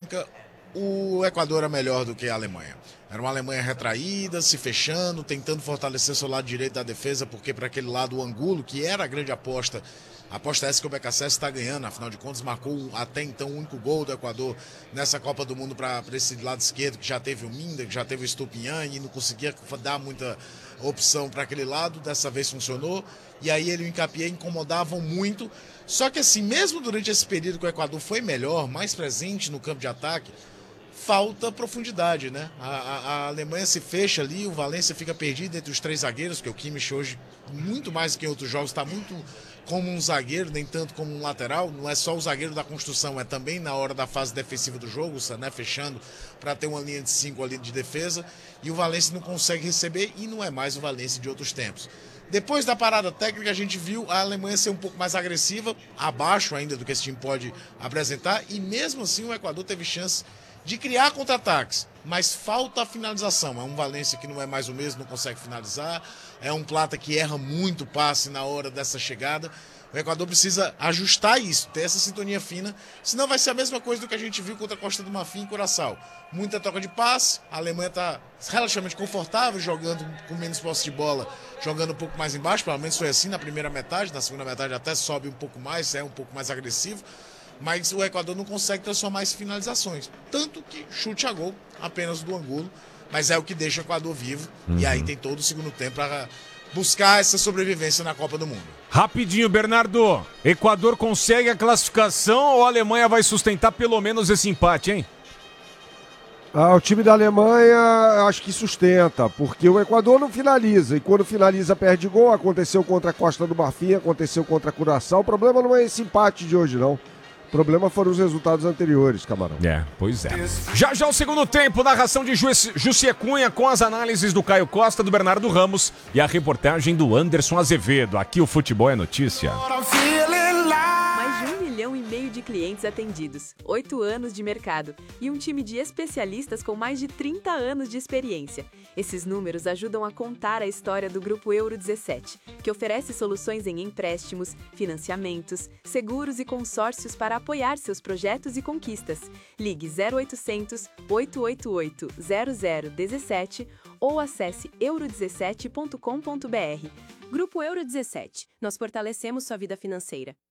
técnica, o Equador era melhor do que a Alemanha. Era uma Alemanha retraída, se fechando, tentando fortalecer seu lado direito da defesa, porque para aquele lado o Angulo, que era a grande aposta, a aposta essa que o BKSS está ganhando, afinal de contas marcou até então o único gol do Equador nessa Copa do Mundo para esse lado esquerdo, que já teve o Minda, que já teve o Estupinhan e não conseguia dar muita opção para aquele lado, dessa vez funcionou, e aí ele e o Hincapié incomodavam muito, só que assim, mesmo durante esse período que o Equador foi melhor, mais presente no campo de ataque, falta profundidade, né? A Alemanha se fecha ali, o Valência fica perdido entre os três zagueiros, porque o Kimmich hoje, muito mais do que em outros jogos, está muito como um zagueiro, nem tanto como um lateral. Não é só o zagueiro da construção, é também na hora da fase defensiva do jogo, o Sané fechando para ter uma linha de 5 ali de defesa, e o Valência não consegue receber e não é mais o Valência de outros tempos. Depois da parada técnica, a gente viu a Alemanha ser um pouco mais agressiva, abaixo ainda do que esse time pode apresentar, e mesmo assim o Equador teve chance de criar contra-ataques, mas falta a finalização. É um Valência que não é mais o mesmo, não consegue finalizar, é um Plata que erra muito passe na hora dessa chegada. O Equador precisa ajustar isso, ter essa sintonia fina, senão vai ser a mesma coisa do que a gente viu contra a Costa do Marfim e Curaçao. Muita troca de passe, a Alemanha está relativamente confortável, jogando com menos posse de bola, jogando um pouco mais embaixo, pelo menos foi assim na primeira metade, na segunda metade até sobe um pouco mais, é um pouco mais agressivo, mas o Equador não consegue transformar em finalizações. Tanto que chute a gol apenas do Angulo, mas é o que deixa o Equador vivo. E aí tem todo o segundo tempo para buscar essa sobrevivência na Copa do Mundo. Rapidinho, Bernardo. Equador consegue a classificação ou a Alemanha vai sustentar pelo menos esse empate, hein? O time da Alemanha acho que sustenta, porque o Equador não finaliza, e quando finaliza perde gol. Aconteceu contra a Costa do Marfim, aconteceu contra a Curaçao. O problema não é esse empate de hoje, não. O problema foram os resultados anteriores, Camarão. Pois é. Já o segundo tempo, narração de Jussier Cunha com as análises do Caio Costa, do Bernardo Ramos e a reportagem do Anderson Azevedo. Aqui o Futebol é Notícia. Mais de 1,5 milhão de clientes atendidos, 8 anos de mercado e um time de especialistas com mais de 30 anos de experiência. Esses números ajudam a contar a história do Grupo Euro 17, que oferece soluções em empréstimos, financiamentos, seguros e consórcios para apoiar seus projetos e conquistas. Ligue 0800 888 0017 ou acesse euro17.com.br. Grupo Euro 17. Nós fortalecemos sua vida financeira.